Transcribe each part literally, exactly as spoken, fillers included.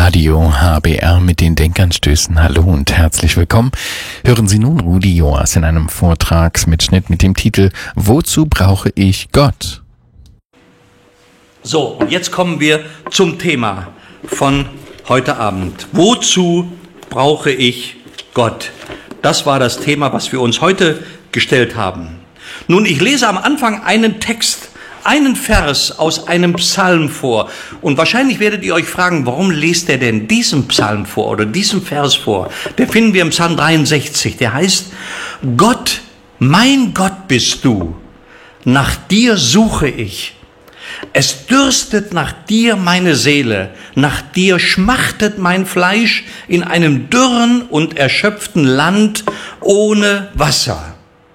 Radio H B R mit den Denkanstößen. Hallo und herzlich willkommen. Hören Sie nun Rudi Joas in einem Vortragsmitschnitt mit dem Titel Wozu brauche ich Gott? So, und jetzt kommen wir zum Thema von heute Abend. Wozu brauche ich Gott? Das war das Thema, was wir uns heute gestellt haben. Nun, ich lese am Anfang einen Text, einen Vers aus einem Psalm vor. Und wahrscheinlich werdet ihr euch fragen, warum liest er denn diesen Psalm vor oder diesen Vers vor? Den finden wir im Psalm dreiundsechzig. Der heißt, Gott, mein Gott bist du, nach dir suche ich. Es dürstet nach dir meine Seele, nach dir schmachtet mein Fleisch in einem dürren und erschöpften Land ohne Wasser.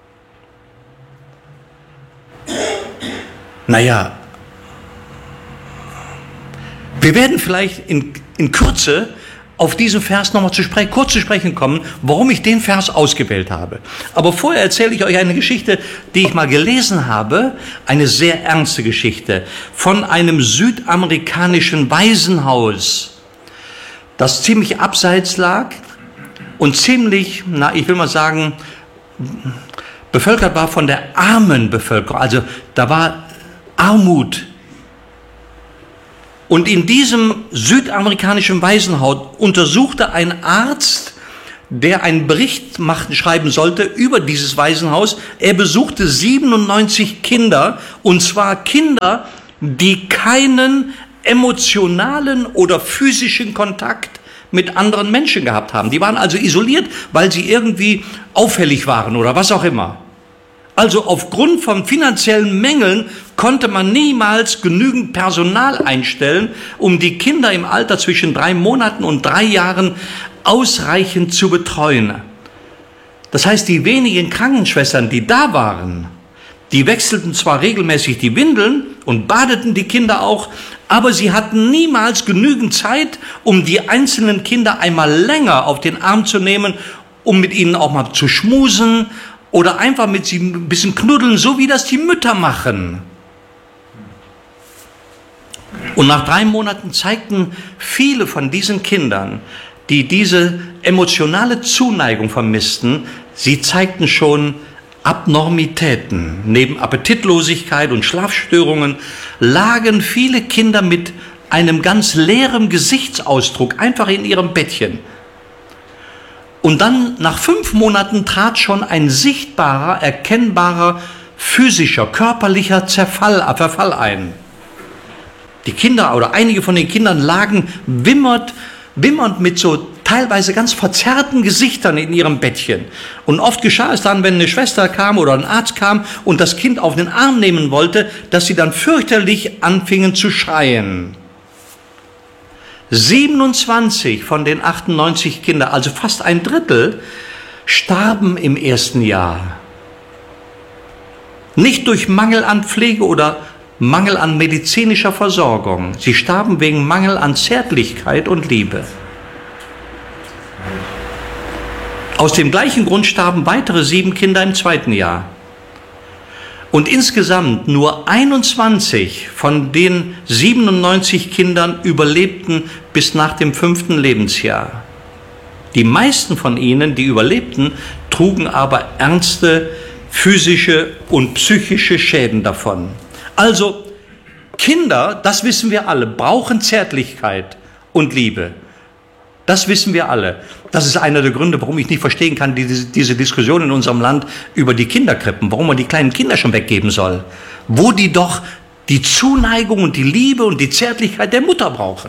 Naja, wir werden vielleicht in, in Kürze auf diesen Vers nochmal zu sprechen, kurz zu sprechen kommen, warum ich den Vers ausgewählt habe. Aber vorher erzähle ich euch eine Geschichte, die ich mal gelesen habe, eine sehr ernste Geschichte, von einem südamerikanischen Waisenhaus, das ziemlich abseits lag und ziemlich, na, ich will mal sagen, bevölkert war von der armen Bevölkerung, also da war Armut. Und in diesem südamerikanischen Waisenhaus untersuchte ein Arzt, der einen Bericht machen, schreiben sollte über dieses Waisenhaus. Er besuchte siebenundneunzig Kinder, und zwar Kinder, die keinen emotionalen oder physischen Kontakt mit anderen Menschen gehabt haben. Die waren also isoliert, weil sie irgendwie auffällig waren oder was auch immer. Also aufgrund von finanziellen Mängeln konnte man niemals genügend Personal einstellen, um die Kinder im Alter zwischen drei Monaten und drei Jahren ausreichend zu betreuen. Das heißt, die wenigen Krankenschwestern, die da waren, die wechselten zwar regelmäßig die Windeln und badeten die Kinder auch, aber sie hatten niemals genügend Zeit, um die einzelnen Kinder einmal länger auf den Arm zu nehmen, um mit ihnen auch mal zu schmusen, oder einfach mit sie ein bisschen knuddeln, so wie das die Mütter machen. Und nach drei Monaten zeigten viele von diesen Kindern, die diese emotionale Zuneigung vermissten, sie zeigten schon Abnormitäten. Neben Appetitlosigkeit und Schlafstörungen lagen viele Kinder mit einem ganz leeren Gesichtsausdruck einfach in ihrem Bettchen. Und dann, nach fünf Monaten, trat schon ein sichtbarer, erkennbarer, physischer, körperlicher Zerfall, Verfall ein. Die Kinder oder einige von den Kindern lagen wimmernd, wimmernd mit so teilweise ganz verzerrten Gesichtern in ihrem Bettchen. Und oft geschah es dann, wenn eine Schwester kam oder ein Arzt kam und das Kind auf den Arm nehmen wollte, dass sie dann fürchterlich anfingen zu schreien. siebenundzwanzig von den achtundneunzig Kindern, also fast ein Drittel, starben im ersten Jahr. Nicht durch Mangel an Pflege oder Mangel an medizinischer Versorgung. Sie starben wegen Mangel an Zärtlichkeit und Liebe. Aus dem gleichen Grund starben weitere sieben Kinder im zweiten Jahr. Und insgesamt nur einundzwanzig von den siebenundneunzig Kindern überlebten bis nach dem fünften Lebensjahr. Die meisten von ihnen, die überlebten, trugen aber ernste physische und psychische Schäden davon. Also Kinder, das wissen wir alle, brauchen Zärtlichkeit und Liebe. Das wissen wir alle. Das ist einer der Gründe, warum ich nicht verstehen kann, diese, diese Diskussion in unserem Land über die Kinderkrippen, warum man die kleinen Kinder schon weggeben soll, wo die doch die Zuneigung und die Liebe und die Zärtlichkeit der Mutter brauchen.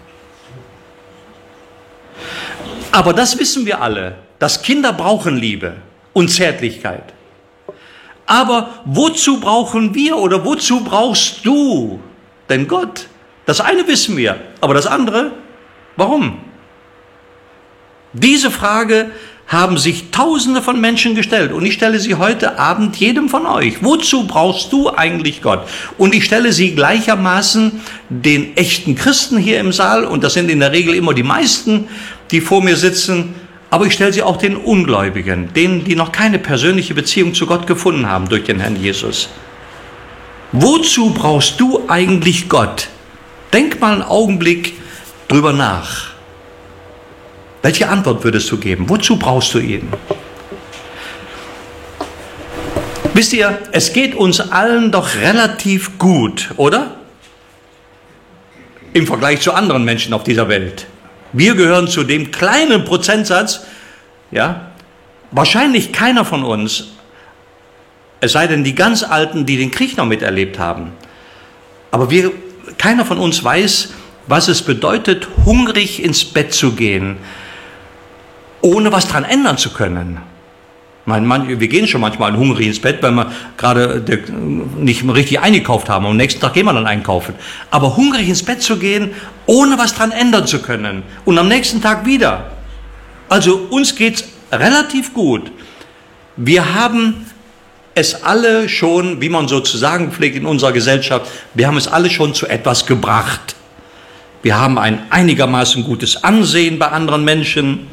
Aber das wissen wir alle, dass Kinder brauchen Liebe und Zärtlichkeit. Aber wozu brauchen wir oder wozu brauchst du denn Gott? Das eine wissen wir, aber das andere, warum? Diese Frage haben sich Tausende von Menschen gestellt und ich stelle sie heute Abend jedem von euch. Wozu brauchst du eigentlich Gott? Und ich stelle sie gleichermaßen den echten Christen hier im Saal, und das sind in der Regel immer die meisten, die vor mir sitzen, aber ich stelle sie auch den Ungläubigen, denen, die noch keine persönliche Beziehung zu Gott gefunden haben durch den Herrn Jesus. Wozu brauchst du eigentlich Gott? Denk mal einen Augenblick drüber nach. Welche Antwort würdest du geben? Wozu brauchst du ihn? Wisst ihr, es geht uns allen doch relativ gut, oder? Im Vergleich zu anderen Menschen auf dieser Welt. Wir gehören zu dem kleinen Prozentsatz, ja, wahrscheinlich keiner von uns, es sei denn die ganz Alten, die den Krieg noch miterlebt haben. Aber wir, keiner von uns weiß, was es bedeutet, hungrig ins Bett zu gehen, ohne was dran ändern zu können. Mein Mann, wir gehen schon manchmal hungrig ins Bett, weil wir gerade nicht richtig eingekauft haben. Am nächsten Tag gehen wir dann einkaufen. Aber hungrig ins Bett zu gehen, ohne was dran ändern zu können. Und am nächsten Tag wieder. Also uns geht's relativ gut. Wir haben es alle schon, wie man sozusagen pflegt in unserer Gesellschaft, wir haben es alle schon zu etwas gebracht. Wir haben ein einigermaßen gutes Ansehen bei anderen Menschen.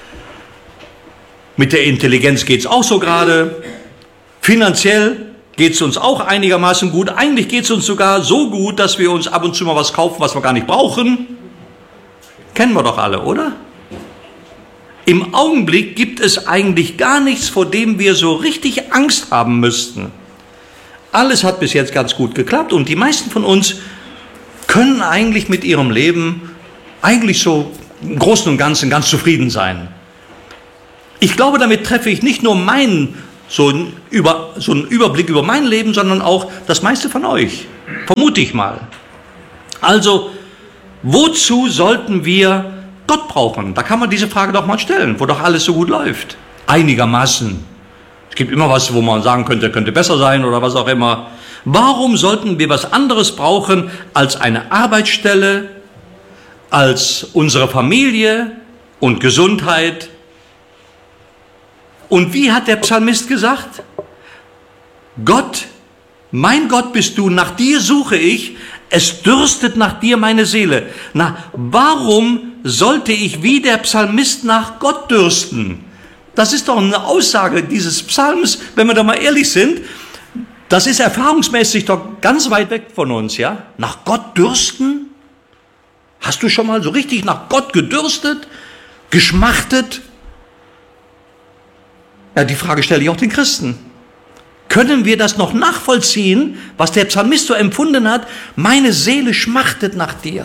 Mit der Intelligenz geht es auch so gerade. Finanziell geht es uns auch einigermaßen gut. Eigentlich geht es uns sogar so gut, dass wir uns ab und zu mal was kaufen, was wir gar nicht brauchen. Kennen wir doch alle, oder? Im Augenblick gibt es eigentlich gar nichts, vor dem wir so richtig Angst haben müssten. Alles hat bis jetzt ganz gut geklappt und die meisten von uns können eigentlich mit ihrem Leben eigentlich so im Großen und Ganzen ganz zufrieden sein. Ich glaube, damit treffe ich nicht nur meinen, so einen, über, so einen Überblick über mein Leben, sondern auch das meiste von euch. Vermute ich mal. Also, wozu sollten wir Gott brauchen? Da kann man diese Frage doch mal stellen, wo doch alles so gut läuft. Einigermaßen. Es gibt immer was, wo man sagen könnte, könnte besser sein oder was auch immer. Warum sollten wir was anderes brauchen als eine Arbeitsstelle, als unsere Familie und Gesundheit? Und wie hat der Psalmist gesagt? Gott, mein Gott bist du, nach dir suche ich, es dürstet nach dir meine Seele. Na, warum sollte ich wie der Psalmist nach Gott dürsten? Das ist doch eine Aussage dieses Psalms, wenn wir da mal ehrlich sind. Das ist erfahrungsmäßig doch ganz weit weg von uns, ja? Nach Gott dürsten? Hast du schon mal so richtig nach Gott gedürstet, geschmachtet? Ja, die Frage stelle ich auch den Christen. Können wir das noch nachvollziehen, was der Psalmist so empfunden hat? Meine Seele schmachtet nach dir.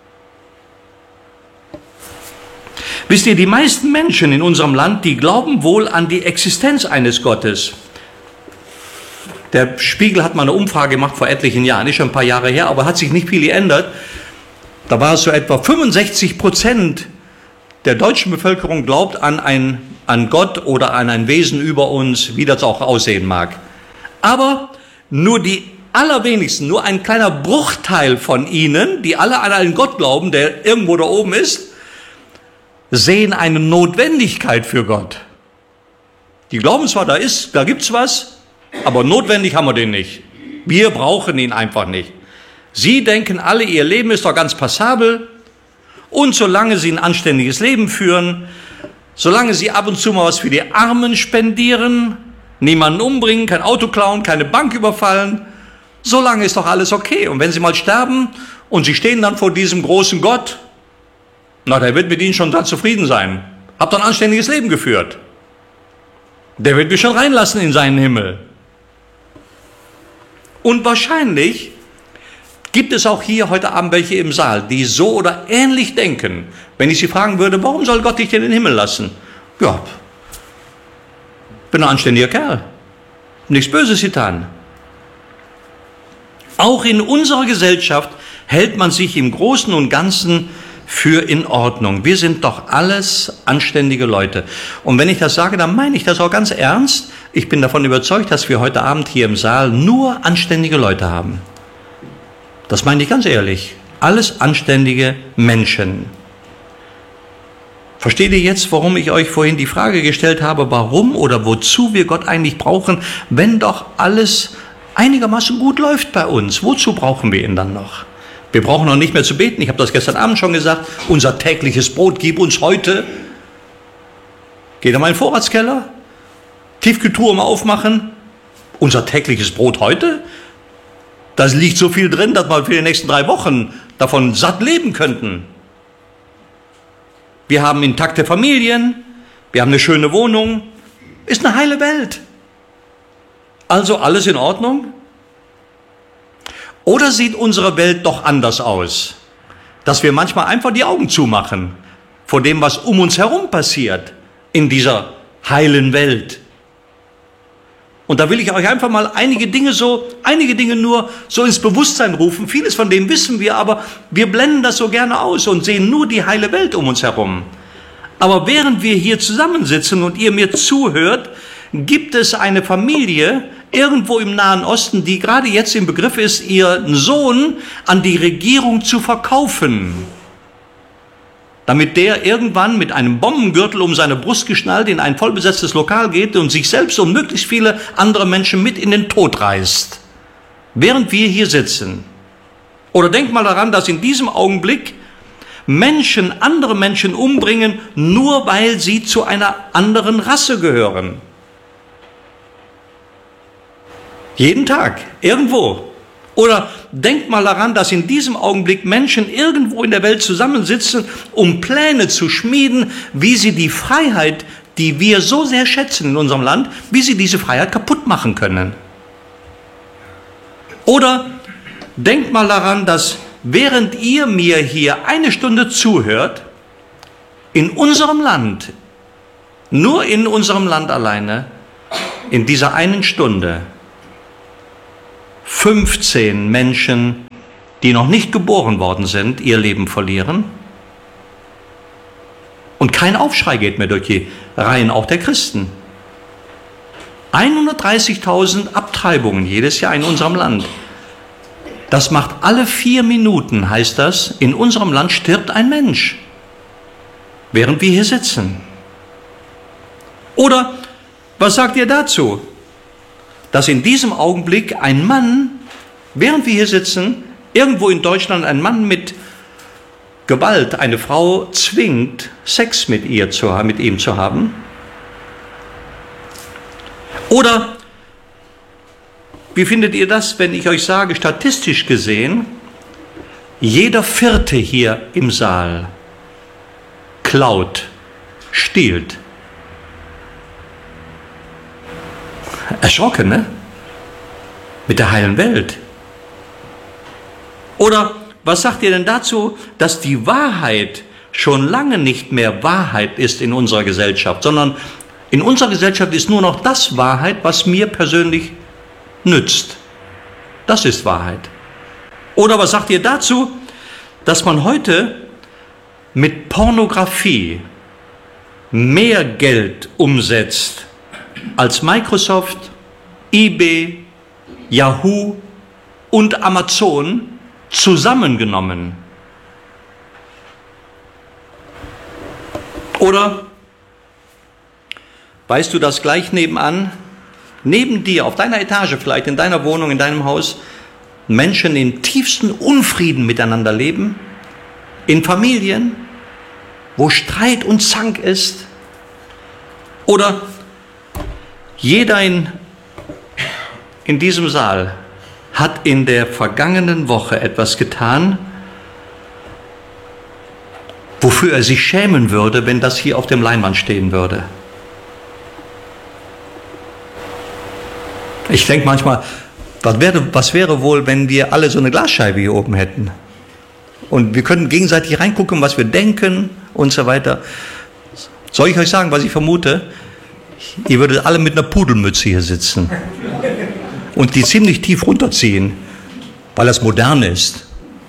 Wisst ihr, die meisten Menschen in unserem Land, die glauben wohl an die Existenz eines Gottes. Der Spiegel hat mal eine Umfrage gemacht vor etlichen Jahren, ist schon ein paar Jahre her, aber hat sich nicht viel geändert. Da war es so etwa fünfundsechzig Prozent der deutschen Bevölkerung glaubt an, ein, an Gott oder an ein Wesen über uns, wie das auch aussehen mag. Aber nur die allerwenigsten, nur ein kleiner Bruchteil von ihnen, die alle an einen Gott glauben, der irgendwo da oben ist, sehen eine Notwendigkeit für Gott. Die glauben zwar, da ist, da gibt's was, aber notwendig haben wir den nicht. Wir brauchen ihn einfach nicht. Sie denken alle, ihr Leben ist doch ganz passabel. Und solange sie ein anständiges Leben führen, solange sie ab und zu mal was für die Armen spendieren, niemanden umbringen, kein Auto klauen, keine Bank überfallen, solange ist doch alles okay. Und wenn sie mal sterben und sie stehen dann vor diesem großen Gott, na, der wird mit ihnen schon dann zufrieden sein. Habt doch ein anständiges Leben geführt. Der wird mich schon reinlassen in seinen Himmel. Und wahrscheinlich gibt es auch hier heute Abend welche im Saal, die so oder ähnlich denken. Wenn ich sie fragen würde, warum soll Gott dich denn in den Himmel lassen? Ja, bin ein anständiger Kerl. Nichts Böses getan. Auch in unserer Gesellschaft hält man sich im Großen und Ganzen für in Ordnung. Wir sind doch alles anständige Leute. Und wenn ich das sage, dann meine ich das auch ganz ernst. Ich bin davon überzeugt, dass wir heute Abend hier im Saal nur anständige Leute haben. Das meine ich ganz ehrlich. Alles anständige Menschen. Versteht ihr jetzt, warum ich euch vorhin die Frage gestellt habe, warum oder wozu wir Gott eigentlich brauchen, wenn doch alles einigermaßen gut läuft bei uns? Wozu brauchen wir ihn dann noch? Wir brauchen noch nicht mehr zu beten. Ich habe das gestern Abend schon gesagt. Unser tägliches Brot gib uns heute. Geht in meinen Vorratskeller. Tiefkühltruhe mal aufmachen. Unser tägliches Brot heute? Da liegt so viel drin, dass wir für die nächsten drei Wochen davon satt leben könnten. Wir haben intakte Familien, wir haben eine schöne Wohnung, ist eine heile Welt. Also alles in Ordnung? Oder sieht unsere Welt doch anders aus, dass wir manchmal einfach die Augen zumachen vor dem, was um uns herum passiert in dieser heilen Welt? Und da will ich euch einfach mal einige Dinge so, einige Dinge nur so ins Bewusstsein rufen. Vieles von dem wissen wir, aber wir blenden das so gerne aus und sehen nur die heile Welt um uns herum. Aber während wir hier zusammensitzen und ihr mir zuhört, gibt es eine Familie irgendwo im Nahen Osten, die gerade jetzt im Begriff ist, ihren Sohn an die Regierung zu verkaufen, damit der irgendwann mit einem Bombengürtel um seine Brust geschnallt in ein vollbesetztes Lokal geht und sich selbst und möglichst viele andere Menschen mit in den Tod reißt, während wir hier sitzen. Oder denkt mal daran, dass in diesem Augenblick Menschen andere Menschen umbringen, nur weil sie zu einer anderen Rasse gehören. Jeden Tag, irgendwo. Oder denkt mal daran, dass in diesem Augenblick Menschen irgendwo in der Welt zusammensitzen, um Pläne zu schmieden, wie sie die Freiheit, die wir so sehr schätzen in unserem Land, wie sie diese Freiheit kaputt machen können. Oder denkt mal daran, dass während ihr mir hier eine Stunde zuhört, in unserem Land, nur in unserem Land alleine, in dieser einen Stunde, fünfzehn Menschen, die noch nicht geboren worden sind, ihr Leben verlieren. Und kein Aufschrei geht mehr durch die Reihen auch der Christen. hundertdreißigtausend Abtreibungen jedes Jahr in unserem Land. Das macht alle vier Minuten, heißt das, in unserem Land stirbt ein Mensch, während wir hier sitzen. Oder was sagt ihr dazu? Dass in diesem Augenblick ein Mann, während wir hier sitzen, irgendwo in Deutschland ein Mann mit Gewalt eine Frau zwingt, Sex mit ihr zu haben, mit ihm zu haben? Oder wie findet ihr das, wenn ich euch sage, statistisch gesehen, jeder Vierte hier im Saal klaut, stiehlt? Erschrocken, ne? Mit der heilen Welt. Oder was sagt ihr denn dazu, dass die Wahrheit schon lange nicht mehr Wahrheit ist in unserer Gesellschaft, sondern in unserer Gesellschaft ist nur noch das Wahrheit, was mir persönlich nützt. Das ist Wahrheit. Oder was sagt ihr dazu, dass man heute mit Pornografie mehr Geld umsetzt als Microsoft, eBay, Yahoo und Amazon zusammengenommen? Oder weißt du, dass gleich nebenan, neben dir, auf deiner Etage vielleicht, in deiner Wohnung, in deinem Haus, Menschen in tiefsten Unfrieden miteinander leben? In Familien, wo Streit und Zank ist? Oder jeder in, in diesem Saal hat in der vergangenen Woche etwas getan, wofür er sich schämen würde, wenn das hier auf dem Leinwand stehen würde. Ich denke manchmal, was wäre, was wäre wohl, wenn wir alle so eine Glasscheibe hier oben hätten? Und wir können gegenseitig reingucken, was wir denken und so weiter. Soll ich euch sagen, was ich vermute? Ihr würdet alle mit einer Pudelmütze hier sitzen und die ziemlich tief runterziehen, weil das modern ist.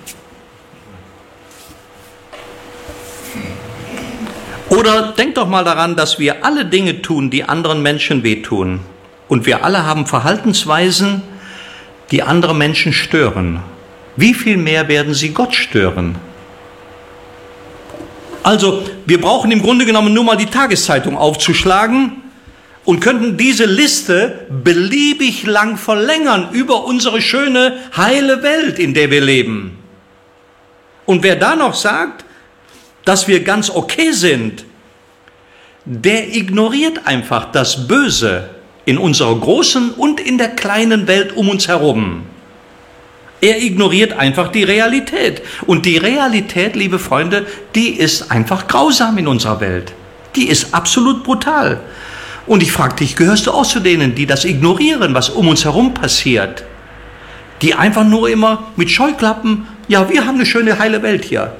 Oder denkt doch mal daran, dass wir alle Dinge tun, die anderen Menschen wehtun. Und wir alle haben Verhaltensweisen, die andere Menschen stören. Wie viel mehr werden sie Gott stören? Also, wir brauchen im Grunde genommen nur mal die Tageszeitung aufzuschlagen und könnten diese Liste beliebig lang verlängern über unsere schöne, heile Welt, in der wir leben. Und wer da noch sagt, dass wir ganz okay sind, der ignoriert einfach das Böse in unserer großen und in der kleinen Welt um uns herum. Er ignoriert einfach die Realität. Und die Realität, liebe Freunde, die ist einfach grausam in unserer Welt. Die ist absolut brutal. Und ich frage dich, gehörst du auch zu denen, die das ignorieren, was um uns herum passiert? Die einfach nur immer mit Scheuklappen, ja, wir haben eine schöne, heile Welt hier.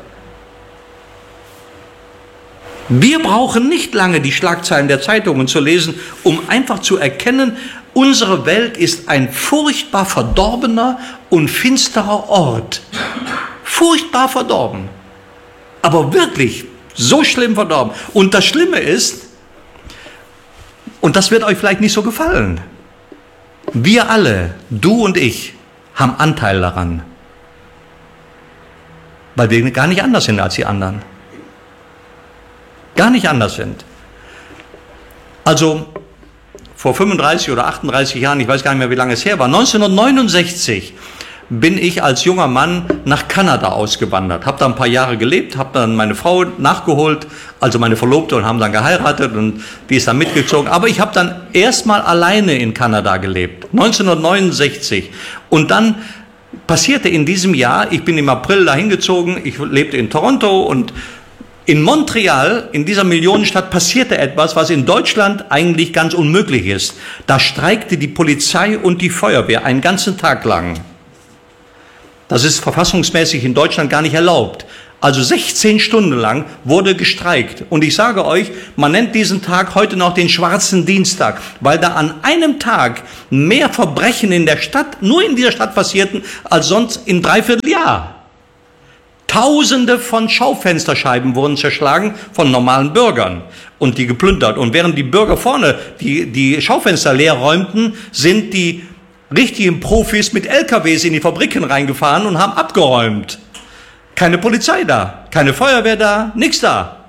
Wir brauchen nicht lange die Schlagzeilen der Zeitungen zu lesen, um einfach zu erkennen, unsere Welt ist ein furchtbar verdorbener und finsterer Ort. Furchtbar verdorben. Aber wirklich so schlimm verdorben. Und das Schlimme ist, und das wird euch vielleicht nicht so gefallen, wir alle, du und ich, haben Anteil daran. Weil wir gar nicht anders sind als die anderen. Gar nicht anders sind. Also vor fünfunddreißig oder achtunddreißig Jahren, ich weiß gar nicht mehr, wie lange es her war, neunzehnhundertneunundsechzig bin ich als junger Mann nach Kanada ausgewandert. Habe da ein paar Jahre gelebt, habe dann meine Frau nachgeholt, also meine Verlobte, und haben dann geheiratet und die ist dann mitgezogen. Aber ich habe dann erstmal alleine in Kanada gelebt, neunzehnhundertneunundsechzig. Und dann passierte in diesem Jahr, ich bin im April dahin gezogen, ich lebte in Toronto und in Montreal, in dieser Millionenstadt, passierte etwas, was in Deutschland eigentlich ganz unmöglich ist. Da streikte die Polizei und die Feuerwehr einen ganzen Tag lang. Das ist verfassungsmäßig in Deutschland gar nicht erlaubt. Also sechzehn Stunden lang wurde gestreikt. Und ich sage euch, man nennt diesen Tag heute noch den schwarzen Dienstag, weil da an einem Tag mehr Verbrechen in der Stadt, nur in dieser Stadt passierten, als sonst im Dreivierteljahr. Tausende von Schaufensterscheiben wurden zerschlagen von normalen Bürgern und die geplündert. Und während die Bürger vorne die, die Schaufenster leer räumten, sind die richtigen Profis mit L K Ws in die Fabriken reingefahren und haben abgeräumt. Keine Polizei da, keine Feuerwehr da, nichts da.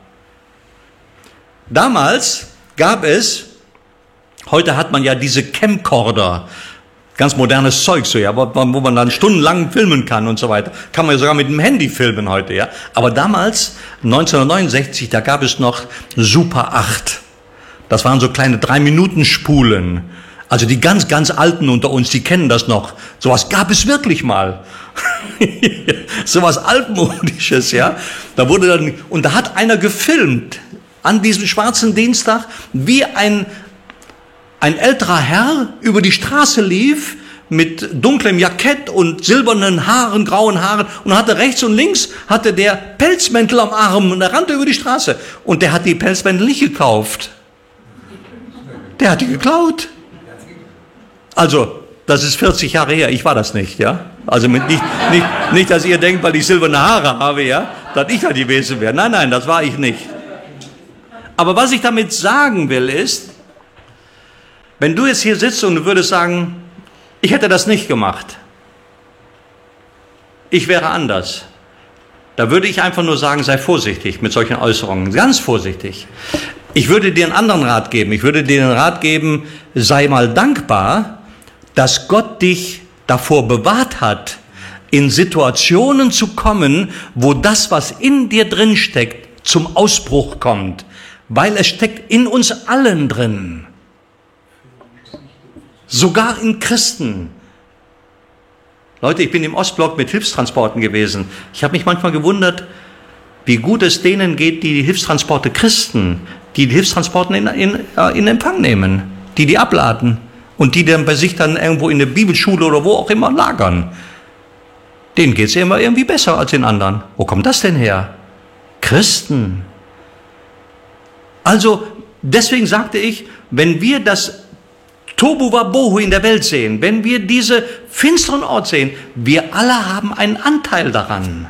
Damals gab es, heute hat man ja diese Camcorder, ganz modernes Zeug so, ja, wo, wo man dann stundenlang filmen kann und so weiter. Kann man ja sogar mit dem Handy filmen heute, ja. Aber damals, neunzehnhundertneunundsechzig, da gab es noch Super acht. Das waren so kleine drei Minuten Spulen. Also die ganz, ganz Alten unter uns, die kennen das noch. Sowas gab es wirklich mal. Sowas Altmodisches, ja. Da wurde dann, und da hat einer gefilmt, an diesem schwarzen Dienstag, wie ein, ein älterer Herr über die Straße lief, mit dunklem Jackett und silbernen Haaren, grauen Haaren, und hatte rechts und links, hatte der Pelzmäntel am Arm, und er rannte über die Straße. Und der hat die Pelzmäntel nicht gekauft. Der hat die geklaut. Also, das ist vierzig Jahre her, ich war das nicht, ja. Also mit nicht, nicht, nicht, dass ihr denkt, weil ich silberne Haare habe, ja, dass ich da gewesen wäre. Nein, nein, das war ich nicht. Aber was ich damit sagen will, ist, wenn du jetzt hier sitzt und du würdest sagen, ich hätte das nicht gemacht, ich wäre anders, da würde ich einfach nur sagen, sei vorsichtig mit solchen Äußerungen, ganz vorsichtig. Ich würde dir einen anderen Rat geben, ich würde dir den Rat geben, sei mal dankbar, dass Gott dich davor bewahrt hat, in Situationen zu kommen, wo das, was in dir drin steckt, zum Ausbruch kommt, weil es steckt in uns allen drin. Sogar in Christen. Leute, ich bin im Ostblock mit Hilfstransporten gewesen. Ich habe mich manchmal gewundert, wie gut es denen geht, die, die Hilfstransporte Christen, die die Hilfstransporten in, in, in Empfang nehmen, die die abladen. Und die dann bei sich dann irgendwo in der Bibelschule oder wo auch immer lagern. Denen geht es ja immer irgendwie besser als den anderen. Wo kommt das denn her? Christen. Also, deswegen sagte ich, wenn wir das Tobu Wabohu in der Welt sehen, wenn wir diese finsteren Ort sehen, wir alle haben einen Anteil daran.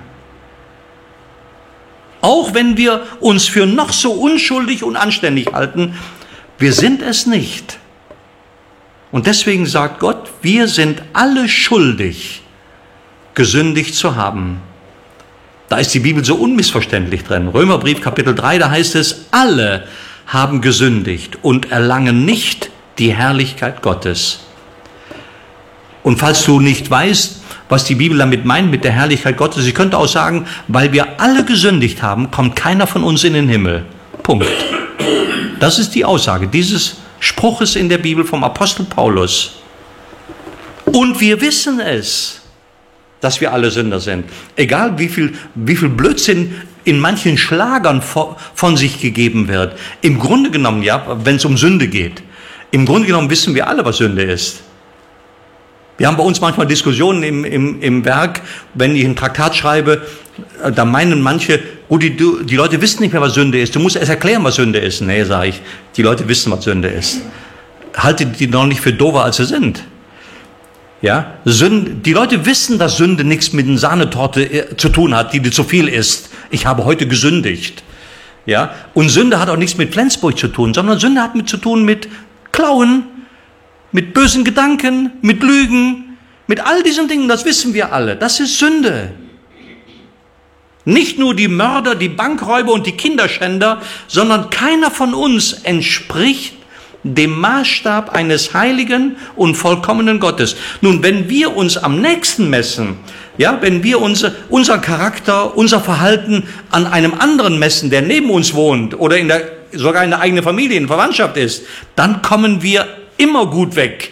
Auch wenn wir uns für noch so unschuldig und anständig halten, wir sind es nicht. Und deswegen sagt Gott, wir sind alle schuldig, gesündigt zu haben. Da ist die Bibel so unmissverständlich drin. Römerbrief Kapitel drei, da heißt es, alle haben gesündigt und erlangen nicht die Herrlichkeit Gottes. Und falls du nicht weißt, was die Bibel damit meint mit der Herrlichkeit Gottes, ich könnte auch sagen, weil wir alle gesündigt haben, kommt keiner von uns in den Himmel. Punkt. Das ist die Aussage dieses Spruches in der Bibel vom Apostel Paulus. Und wir wissen es. dass wir alle Sünder sind. Egal wie viel, wie viel Blödsinn in manchen Schlagern von sich gegeben wird. Im Grunde genommen, ja, wenn es um Sünde geht, im Grunde genommen wissen wir alle, was Sünde ist. Wir haben bei uns manchmal Diskussionen im, im, im Werk, wenn ich ein Traktat schreibe, da meinen manche, oh, die, die Leute wissen nicht mehr, was Sünde ist. Du musst erst erklären, was Sünde ist. Nee, sage ich, die Leute wissen, was Sünde ist. Haltet die noch nicht für doofer, als sie sind. Ja, Sünde, die Leute wissen, dass Sünde nichts mit einer Sahnetorte zu tun hat, die dir zu viel ist. Ich habe heute gesündigt. Ja, und Sünde hat auch nichts mit Flensburg zu tun, sondern Sünde hat mit zu tun mit Klauen, mit bösen Gedanken, mit Lügen, mit all diesen Dingen, das wissen wir alle. Das ist Sünde. Nicht nur die Mörder, die Bankräuber und die Kinderschänder, sondern keiner von uns entspricht dem Maßstab eines heiligen und vollkommenen Gottes. Nun, wenn wir uns am nächsten messen, ja, wenn wir unser, unser Charakter, unser Verhalten an einem anderen messen, der neben uns wohnt oder in der, sogar in der eigenen Familie, in Verwandtschaft ist, dann kommen wir immer gut weg.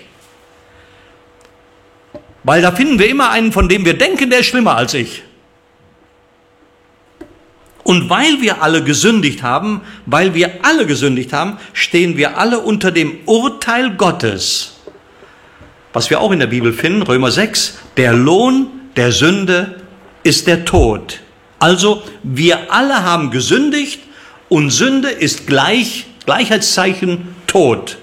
Weil da finden wir immer einen, von dem wir denken, der ist schlimmer als ich. Und weil wir alle gesündigt haben, weil wir alle gesündigt haben, stehen wir alle unter dem Urteil Gottes. Was wir auch in der Bibel finden, Römer sechs, der Lohn der Sünde ist der Tod. Also wir alle haben gesündigt und Sünde ist gleich, Gleichheitszeichen Tod.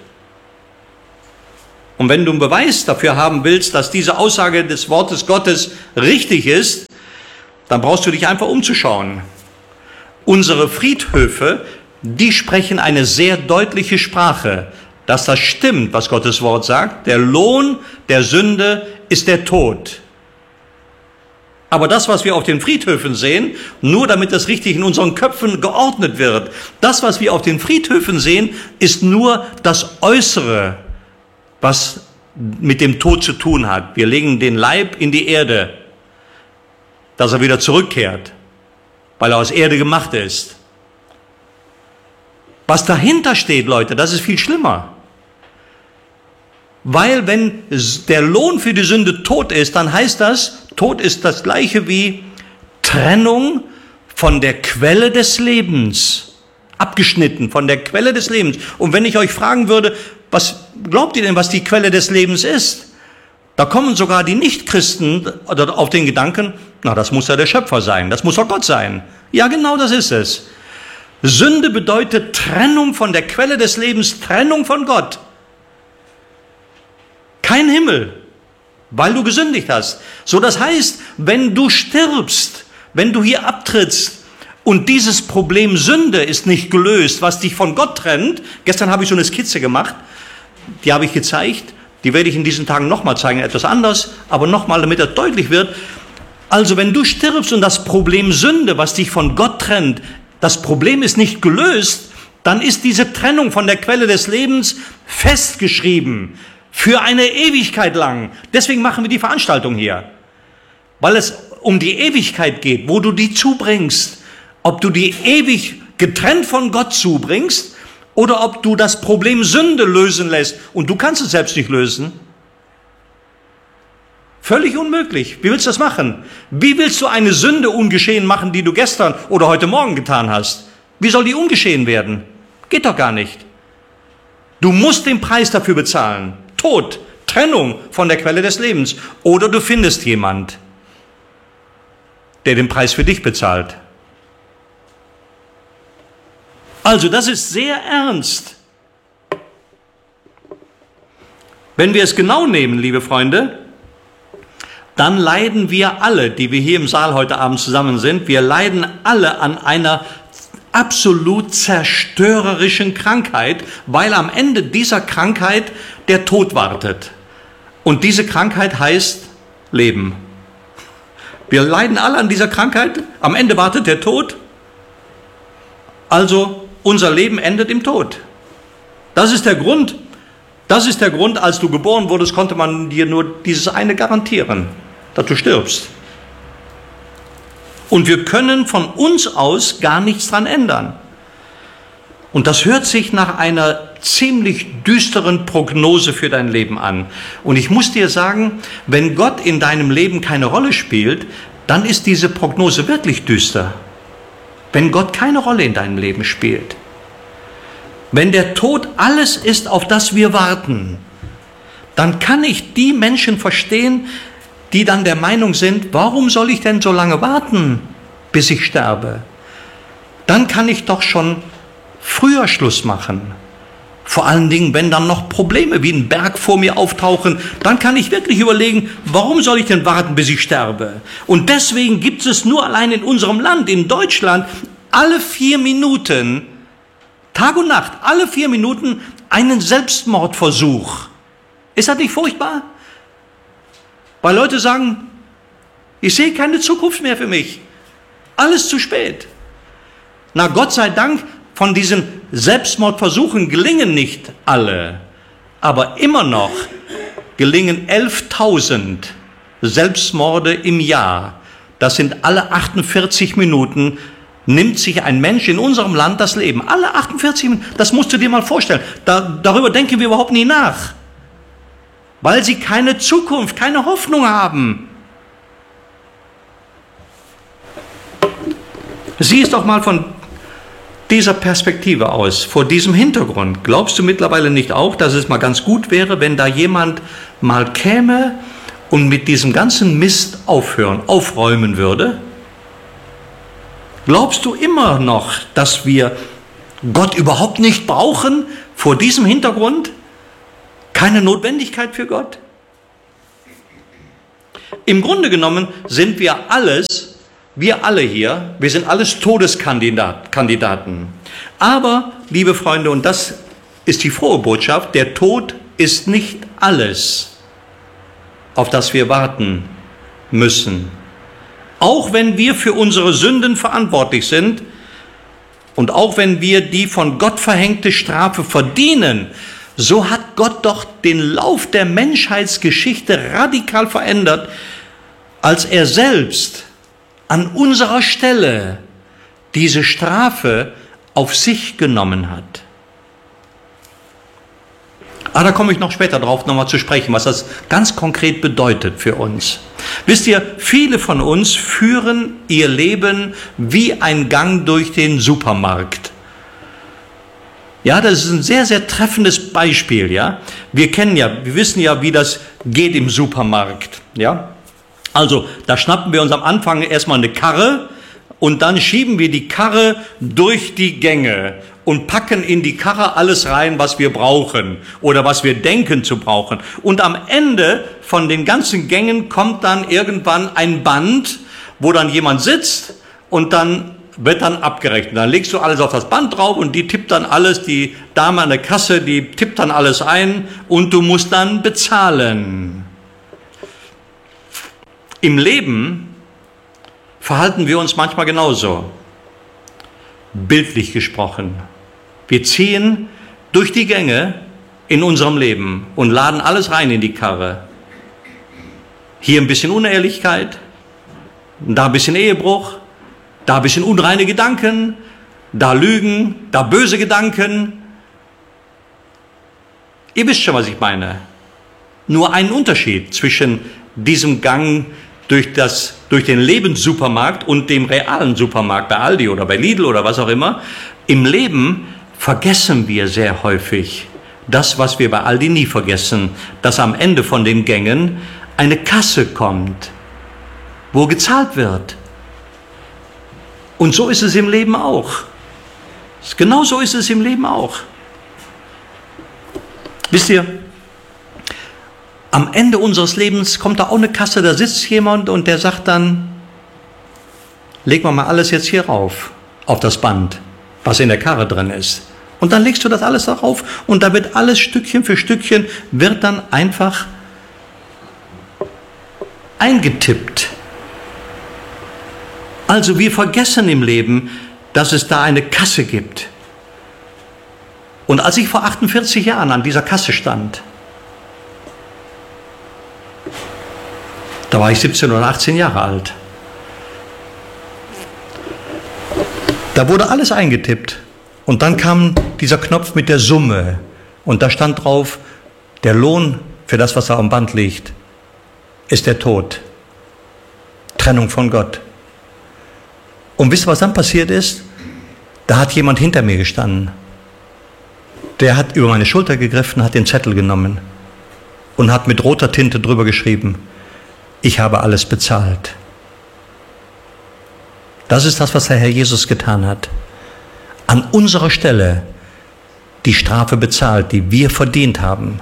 Und wenn du einen Beweis dafür haben willst, dass diese Aussage des Wortes Gottes richtig ist, dann brauchst du dich einfach umzuschauen. Unsere Friedhöfe, die sprechen eine sehr deutliche Sprache, dass das stimmt, was Gottes Wort sagt. Der Lohn der Sünde ist der Tod. Aber das, was wir auf den Friedhöfen sehen, nur damit das richtig in unseren Köpfen geordnet wird, das, was wir auf den Friedhöfen sehen, ist nur das Äußere, was mit dem Tod zu tun hat. Wir legen den Leib in die Erde, dass er wieder zurückkehrt, weil er aus Erde gemacht ist. Was dahinter steht, Leute, das ist viel schlimmer. Weil wenn der Lohn für die Sünde Tod ist, dann heißt das, Tod ist das gleiche wie Trennung von der Quelle des Lebens. Abgeschnitten von der Quelle des Lebens. Und wenn ich euch fragen würde, was glaubt ihr denn, was die Quelle des Lebens ist? Da kommen sogar die Nichtchristen auf den Gedanken, na, das muss ja der Schöpfer sein, das muss doch Gott sein. Ja, genau das ist es. Sünde bedeutet Trennung von der Quelle des Lebens, Trennung von Gott. Kein Himmel, weil du gesündigt hast. So, das heißt, wenn du stirbst, wenn du hier abtrittst und dieses Problem Sünde ist nicht gelöst, was dich von Gott trennt, gestern habe ich so eine Skizze gemacht, die habe ich gezeigt, die werde ich in diesen Tagen nochmal zeigen, etwas anders, aber nochmal, damit das deutlich wird. Also wenn du stirbst und das Problem Sünde, was dich von Gott trennt, das Problem ist nicht gelöst, dann ist diese Trennung von der Quelle des Lebens festgeschrieben für eine Ewigkeit lang. Deswegen machen wir die Veranstaltung hier, weil es um die Ewigkeit geht, wo du die zubringst, ob du die ewig getrennt von Gott zubringst oder ob du das Problem Sünde lösen lässt und du kannst es selbst nicht lösen. Völlig unmöglich. Wie willst du das machen? Wie willst du eine Sünde ungeschehen machen, die du gestern oder heute Morgen getan hast? Wie soll die ungeschehen werden? Geht doch gar nicht. Du musst den Preis dafür bezahlen. Tod, Trennung von der Quelle des Lebens. Oder du findest jemand, der den Preis für dich bezahlt. Also das ist sehr ernst. Wenn wir es genau nehmen, liebe Freunde, dann leiden wir alle, die wir hier im Saal heute Abend zusammen sind, wir leiden alle an einer absolut zerstörerischen Krankheit, weil am Ende dieser Krankheit der Tod wartet. Und diese Krankheit heißt Leben. Wir leiden alle an dieser Krankheit, am Ende wartet der Tod, also unser Leben endet im Tod. Das ist der Grund, das ist der Grund, als du geboren wurdest, konnte man dir nur dieses eine garantieren, dass du stirbst. Und wir können von uns aus gar nichts dran ändern. Und das hört sich nach einer ziemlich düsteren Prognose für dein Leben an. Und ich muss dir sagen, wenn Gott in deinem Leben keine Rolle spielt, dann ist diese Prognose wirklich düster. Wenn Gott keine Rolle in deinem Leben spielt. Wenn der Tod alles ist, auf das wir warten, dann kann ich die Menschen verstehen, die dann der Meinung sind, warum soll ich denn so lange warten, bis ich sterbe? Dann kann ich doch schon früher Schluss machen. Vor allen Dingen, wenn dann noch Probleme wie ein Berg vor mir auftauchen, dann kann ich wirklich überlegen, warum soll ich denn warten, bis ich sterbe? Und deswegen gibt es nur allein in unserem Land, in Deutschland, alle vier Minuten, Tag und Nacht, alle vier Minuten einen Selbstmordversuch. Ist das nicht furchtbar? Weil Leute sagen, ich sehe keine Zukunft mehr für mich. Alles zu spät. Na, Gott sei Dank, von diesen Selbstmordversuchen gelingen nicht alle. Aber immer noch gelingen elftausend Selbstmorde im Jahr. Das sind alle achtundvierzig Minuten, nimmt sich ein Mensch in unserem Land das Leben. Alle achtundvierzig Minuten, das musst du dir mal vorstellen. Da, darüber denken wir überhaupt nie nach. Weil sie keine Zukunft, keine Hoffnung haben. Sieh es doch mal von dieser Perspektive aus, vor diesem Hintergrund. Glaubst du mittlerweile nicht auch, dass es mal ganz gut wäre, wenn da jemand mal käme und mit diesem ganzen Mist aufhören, aufräumen würde? Glaubst du immer noch, dass wir Gott überhaupt nicht brauchen vor diesem Hintergrund? Keine Notwendigkeit für Gott? Im Grunde genommen sind wir alles, wir alle hier, wir sind alles Todeskandidaten. Aber, liebe Freunde, und das ist die frohe Botschaft, der Tod ist nicht alles, auf das wir warten müssen. Auch wenn wir für unsere Sünden verantwortlich sind und auch wenn wir die von Gott verhängte Strafe verdienen, so hat Gott doch den Lauf der Menschheitsgeschichte radikal verändert, als er selbst an unserer Stelle diese Strafe auf sich genommen hat. Ah, da komme ich noch später drauf nochmal zu sprechen, was das ganz konkret bedeutet für uns. Wisst ihr, viele von uns führen ihr Leben wie ein Gang durch den Supermarkt. Ja, das ist ein sehr, sehr treffendes Beispiel, ja. Wir kennen ja, wir wissen ja, wie das geht im Supermarkt, ja. Also, da schnappen wir uns am Anfang erstmal eine Karre und dann schieben wir die Karre durch die Gänge und packen in die Karre alles rein, was wir brauchen oder was wir denken zu brauchen. Und am Ende von den ganzen Gängen kommt dann irgendwann ein Band, wo dann jemand sitzt und dann wird dann abgerechnet. Dann legst du alles auf das Band drauf und die tippt dann alles, die Dame an der Kasse, die tippt dann alles ein und du musst dann bezahlen. Im Leben verhalten wir uns manchmal genauso, bildlich gesprochen. Wir ziehen durch die Gänge in unserem Leben und laden alles rein in die Karre. Hier ein bisschen Unehrlichkeit, da ein bisschen Ehebruch, da ein bisschen unreine Gedanken, da Lügen, da böse Gedanken. Ihr wisst schon, was ich meine. Nur ein Unterschied zwischen diesem Gang durch, das, durch den Lebenssupermarkt und dem realen Supermarkt bei Aldi oder bei Lidl oder was auch immer. Im Leben vergessen wir sehr häufig das, was wir bei Aldi nie vergessen, dass am Ende von den Gängen eine Kasse kommt, wo gezahlt wird. Und so ist es im Leben auch. Genau so ist es im Leben auch. Wisst ihr, am Ende unseres Lebens kommt da auch eine Kasse, da sitzt jemand und der sagt dann, leg mal mal alles jetzt hier rauf, auf das Band, was in der Karre drin ist. Und dann legst du das alles darauf und da wird alles Stückchen für Stückchen, wird dann einfach eingetippt. Also wir vergessen im Leben, dass es da eine Kasse gibt. Und als ich vor achtundvierzig Jahren an dieser Kasse stand, da war ich siebzehn oder achtzehn Jahre alt, da wurde alles eingetippt. Und dann kam dieser Knopf mit der Summe und da stand drauf, der Lohn für das, was da am Band liegt, ist der Tod. Trennung von Gott. Und wisst ihr, was dann passiert ist? Da hat jemand hinter mir gestanden. Der hat über meine Schulter gegriffen, hat den Zettel genommen und hat mit roter Tinte drüber geschrieben, ich habe alles bezahlt. Das ist das, was der Herr Jesus getan hat. An unserer Stelle die Strafe bezahlt, die wir verdient haben.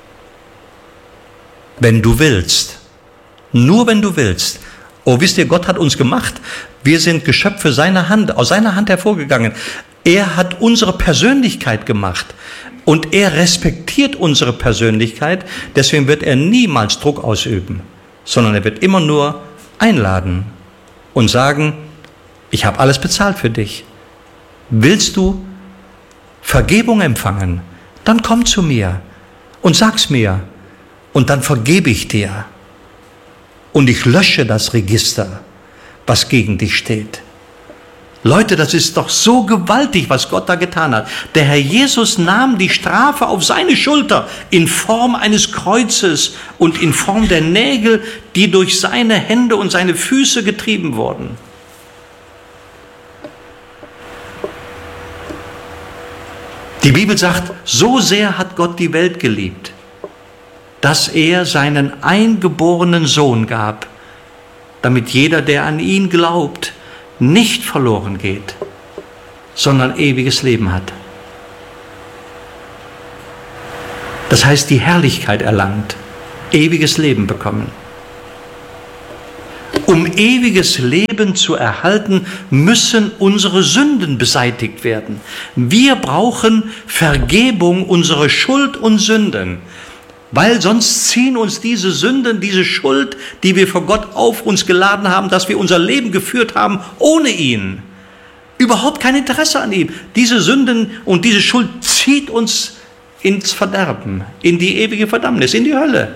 Wenn du willst, nur wenn du willst. Oh, wisst ihr, Gott hat uns gemacht. Wir sind Geschöpfe seiner Hand, aus seiner Hand hervorgegangen. Er hat unsere Persönlichkeit gemacht und er respektiert unsere Persönlichkeit. Deswegen wird er niemals Druck ausüben, sondern er wird immer nur einladen und sagen, ich habe alles bezahlt für dich. Willst du Vergebung empfangen? Dann komm zu mir und sag's mir und dann vergebe ich dir. Und ich lösche das Register, was gegen dich steht. Leute, das ist doch so gewaltig, was Gott da getan hat. Der Herr Jesus nahm die Strafe auf seine Schulter in Form eines Kreuzes und in Form der Nägel, die durch seine Hände und seine Füße getrieben wurden. Die Bibel sagt, so sehr hat Gott die Welt geliebt, dass er seinen eingeborenen Sohn gab, damit jeder, der an ihn glaubt, nicht verloren geht, sondern ewiges Leben hat. Das heißt, die Herrlichkeit erlangt, ewiges Leben bekommen. Um ewiges Leben zu erhalten, müssen unsere Sünden beseitigt werden. Wir brauchen Vergebung unserer Schuld und Sünden, weil sonst ziehen uns diese Sünden, diese Schuld, die wir vor Gott auf uns geladen haben, dass wir unser Leben geführt haben ohne ihn. Überhaupt kein Interesse an ihm. Diese Sünden und diese Schuld zieht uns ins Verderben, in die ewige Verdammnis, in die Hölle.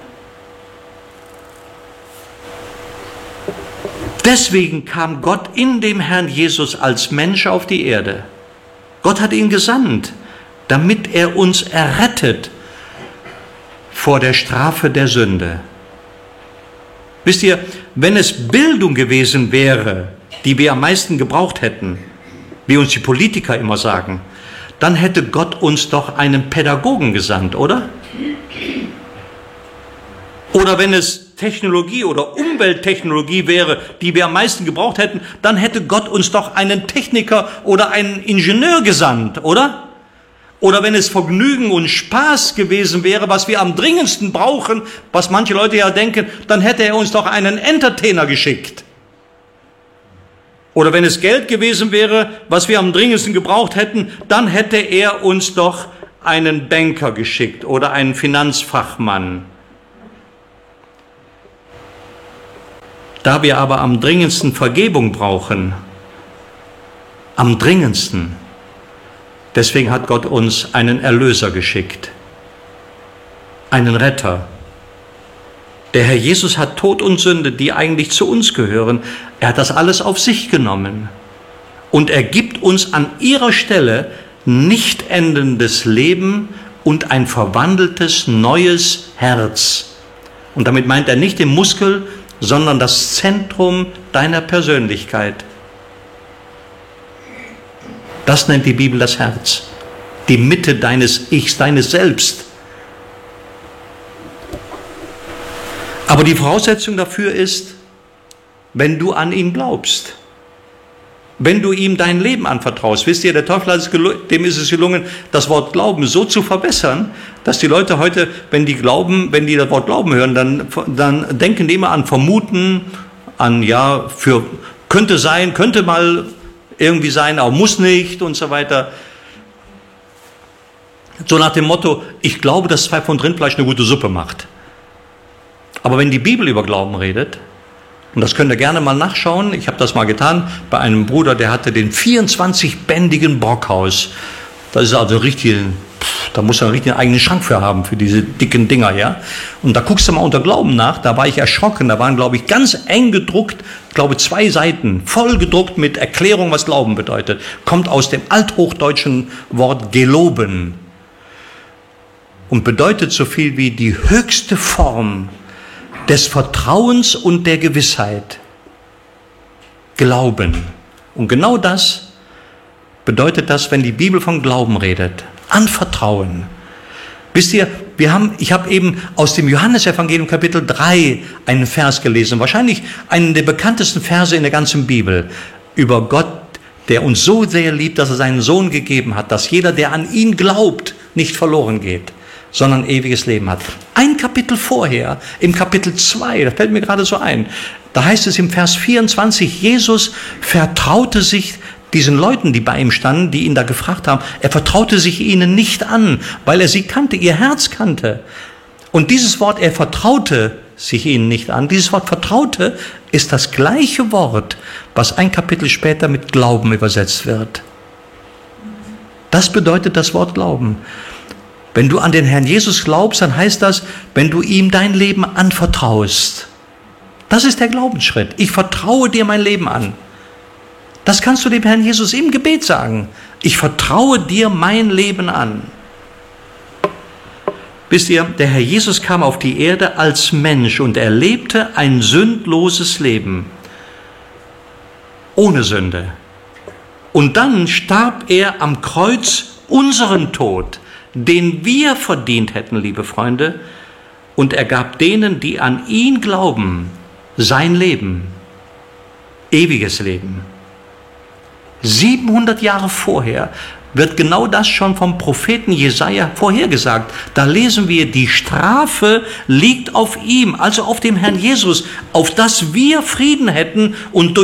Deswegen kam Gott in dem Herrn Jesus als Mensch auf die Erde. Gott hat ihn gesandt, damit er uns errettet vor der Strafe der Sünde. Wisst ihr, wenn es Bildung gewesen wäre, die wir am meisten gebraucht hätten, wie uns die Politiker immer sagen, dann hätte Gott uns doch einen Pädagogen gesandt, oder? Oder wenn es Technologie oder Umwelttechnologie wäre, die wir am meisten gebraucht hätten, dann hätte Gott uns doch einen Techniker oder einen Ingenieur gesandt, oder? Oder wenn es Vergnügen und Spaß gewesen wäre, was wir am dringendsten brauchen, was manche Leute ja denken, dann hätte er uns doch einen Entertainer geschickt. Oder wenn es Geld gewesen wäre, was wir am dringendsten gebraucht hätten, dann hätte er uns doch einen Banker geschickt oder einen Finanzfachmann. Da wir aber am dringendsten Vergebung brauchen, am dringendsten, deswegen hat Gott uns einen Erlöser geschickt, einen Retter. Der Herr Jesus hat Tod und Sünde, die eigentlich zu uns gehören, er hat das alles auf sich genommen. Und er gibt uns an ihrer Stelle nicht endendes Leben und ein verwandeltes neues Herz. Und damit meint er nicht den Muskel, sondern das Zentrum deiner Persönlichkeit. Das nennt die Bibel das Herz, die Mitte deines Ichs, deines Selbst. Aber die Voraussetzung dafür ist, wenn du an ihn glaubst, wenn du ihm dein Leben anvertraust. Wisst ihr, der Teufel hat es dem ist es gelungen, das Wort Glauben so zu verbessern, dass die Leute heute, wenn die glauben, wenn die das Wort Glauben hören, dann, dann denken die immer an Vermuten, an ja, für könnte sein, könnte mal irgendwie sein, aber muss nicht und so weiter. So nach dem Motto, ich glaube, dass zwei Pfund Rindfleisch eine gute Suppe macht. Aber wenn die Bibel über Glauben redet, und das könnt ihr gerne mal nachschauen, ich habe das mal getan, bei einem Bruder, der hatte den vierundzwanzigbändigen Brockhaus. Das ist also richtig, Da musst du einen richtigen eigenen Schrank für haben, für diese dicken Dinger, ja. Und da guckst du mal unter Glauben nach, da war ich erschrocken, da waren, glaube ich, ganz eng gedruckt, glaube zwei Seiten, voll gedruckt mit Erklärung, was Glauben bedeutet. Kommt aus dem althochdeutschen Wort geloben und bedeutet so viel wie die höchste Form des Vertrauens und der Gewissheit. Glauben. Und genau das bedeutet das, wenn die Bibel von Glauben redet. Anvertrauen. Wisst ihr, wir haben, ich habe eben aus dem Johannesevangelium Kapitel drei einen Vers gelesen, wahrscheinlich einen der bekanntesten Verse in der ganzen Bibel, über Gott, der uns so sehr liebt, dass er seinen Sohn gegeben hat, dass jeder, der an ihn glaubt, nicht verloren geht, sondern ewiges Leben hat. Ein Kapitel vorher, im Kapitel zwei, das fällt mir gerade so ein, da heißt es im Vers vierundzwanzig, Jesus vertraute sich diesen Leuten, die bei ihm standen, die ihn da gefragt haben, er vertraute sich ihnen nicht an, weil er sie kannte, ihr Herz kannte. Und dieses Wort, er vertraute sich ihnen nicht an, dieses Wort vertraute ist das gleiche Wort, was ein Kapitel später mit Glauben übersetzt wird. Das bedeutet das Wort Glauben. Wenn du an den Herrn Jesus glaubst, dann heißt das, wenn du ihm dein Leben anvertraust. Das ist der Glaubensschritt. Ich vertraue dir mein Leben an. Das kannst du dem Herrn Jesus im Gebet sagen. Ich vertraue dir mein Leben an. Wisst ihr, der Herr Jesus kam auf die Erde als Mensch und er lebte ein sündloses Leben. Ohne Sünde. Und dann starb er am Kreuz unseren Tod, den wir verdient hätten, liebe Freunde. Und er gab denen, die an ihn glauben, sein Leben. Ewiges Leben. siebenhundert Jahre vorher wird genau das schon vom Propheten Jesaja vorhergesagt. Da lesen wir, die Strafe liegt auf ihm, also auf dem Herrn Jesus, auf das wir Frieden hätten und durch